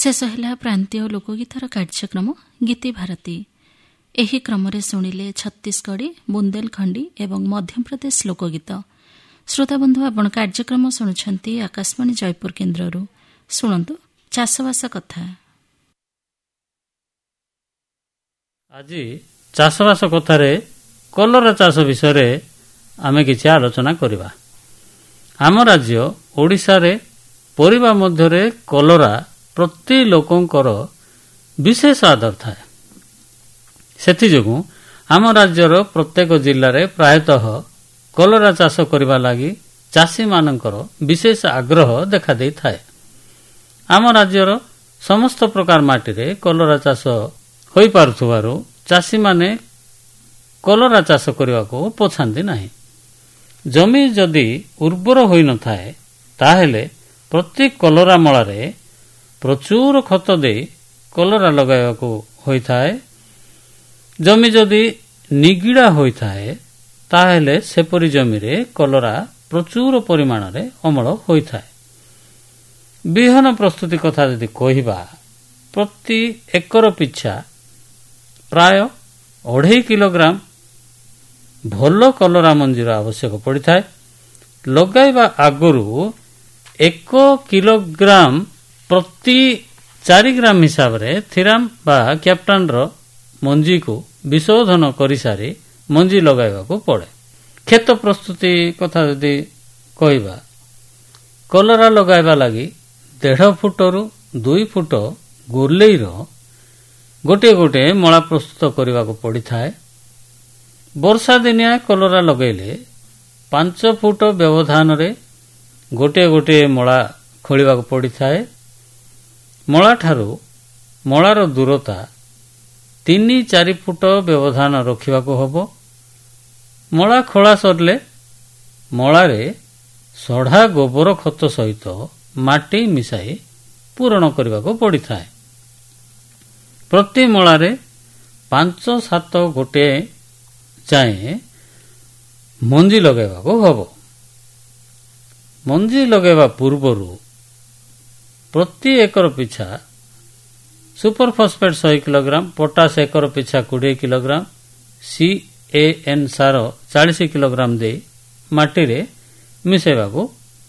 ଶେଷ ହେଲା ପ୍ରାନ୍ତୀୟ ଲୋକଗୀତର କାର୍ଯ୍ୟକ୍ରମ ଗୀତି ଭାରତୀ। ଏହି କ୍ରମରେ ଶୁଣିଲେ ଛତିଶଗଡ଼ି, ବୁନ୍ଦେଲଖଣ୍ଡି ଏବଂ ମଧ୍ୟପ୍ରଦେଶ ଲୋକଗୀତ। ଶ୍ରୋତାବନ୍ଧୁ, ଆପଣ କାର୍ଯ୍ୟକ୍ରମ ଶୁଣୁଛନ୍ତି ଆକାଶବାଣୀ ଜୟପୁର କେନ୍ଦ୍ରରୁ। ଶୁଣନ୍ତୁ ଚାଷବାସ କଥା। ଆଜି ଚାଷବାସ କଥାରେ କଲରା ଚାଷ ବିଷୟରେ ଆମେ କିଛି ଆଲୋଚନା କରିବା। ଆମ ରାଜ୍ୟ ଓଡ଼ିଶାରେ ପରିବା ମଧ୍ୟରେ କଲରା ପ୍ରତି ଲୋକଙ୍କର ବିଶେଷ ଆଦର ଥାଏ। ସେଥିଯୋଗୁଁ ଆମ ରାଜ୍ୟର ପ୍ରତ୍ୟେକ ଜିଲ୍ଲାରେ ପ୍ରାୟତଃ କଲରା ଚାଷ କରିବା ଲାଗି ଚାଷୀମାନଙ୍କର ବିଶେଷ ଆଗ୍ରହ ଦେଖାଦେଇଥାଏ। ଆମ ରାଜ୍ୟର ସମସ୍ତ ପ୍ରକାର ମାଟିରେ କଲରା ଚାଷ ହୋଇପାରୁଥିବାରୁ ଚାଷୀମାନେ କଲରା ଚାଷ କରିବାକୁ ପଛାନ୍ତି ନାହିଁ। ଜମି ଯଦି ଉର୍ବର ହୋଇନଥାଏ ତାହେଲେ ପ୍ରତି କଲରା ମଳାରେ ପ୍ରଚୁର ଖତ ଦେଇ କଲରା ଲଗାଇବାକୁ ହୋଇଥାଏ। ଜମି ଯଦି ନିଗିଡ଼ା ହୋଇଥାଏ ତାହେଲେ ସେପରି ଜମିରେ କଲରା ପ୍ରଚୁର ପରିମାଣରେ ଅମଳ ହୋଇଥାଏ। ବିହନ ପ୍ରସ୍ତୁତି କଥା ଯଦି କହିବା, ପ୍ରତି ଏକର ପିଛା ପ୍ରାୟ 2.5 କିଲୋଗ୍ରାମ ଭଲ କଲରା ମଞ୍ଜିର ଆବଶ୍ୟକ ପଡ଼ିଥାଏ। ଲଗାଇବା ଆଗରୁ 1 କିଲୋଗ୍ରାମ ପ୍ରତି 4 ଗ୍ରାମ ହିସାବରେ ଥିରାମ ବା କ୍ୟାପ୍ଟାନର ମଞ୍ଜିକୁ ବିଶୋଧନ କରିସାରି ମଞ୍ଜି ଲଗାଇବାକୁ ପଡ଼େ। କ୍ଷେତ ପ୍ରସ୍ତୁତି କଥା ଯଦି କହିବା, କଲରା ଲଗାଇବା ଲାଗି 1.5 ଫୁଟରୁ 2 ଫୁଟ ଗୋଲେଇର ଗୋଟିଏ ଗୋଟିଏ ମଳା ପ୍ରସ୍ତୁତ କରିବାକୁ ପଡ଼ିଥାଏ। ବର୍ଷା ଦିନିଆ କଲରା ଲଗାଇଲେ 5 ଫୁଟ ବ୍ୟବଧାନରେ ଗୋଟିଏ ଗୋଟିଏ ମଳା ଖୋଳିବାକୁ ପଡ଼ିଥାଏ। ମଳାଠାରୁ ମଳାର ଦୂରତା 3-4 ଫୁଟ ବ୍ୟବଧାନ ରଖିବାକୁ ହେବ। ମଳା ଖୋଳା ସରିଲେ ମଳାରେ ସଢ଼ା ଗୋବର ଖତ ସହିତ ମାଟି ମିଶାଇ ପୂରଣ କରିବାକୁ ପଡ଼ିଥାଏ। ପ୍ରତି ମଳାରେ 5-7 ଗୋଟିଏ ଯାଏଁ ମଞ୍ଜି ଲଗାଇବାକୁ ହେବ। ମଞ୍ଜି ଲଗାଇବା ପୂର୍ବରୁ ପ୍ରତି ଏକର ପିଛା super phosphate 100 kilogram, potash acre ପିଛା 20 କିଲୋଗ୍ରାମ, CAN ସାର 40 କିଲୋଗ୍ରାମ ଦେଇ ମାଟିରେ ମିଶାଇବାକୁ